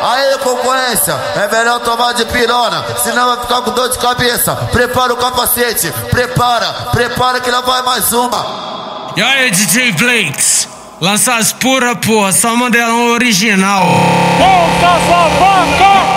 Aí, concorrência, é melhor tomar de pirona, senão vai ficar com dor de cabeça. Prepara o capacete, prepara que lá vai mais uma. E aí, DJ Blakes, lança as pura, porra, só mandelão original. Volta, vaca!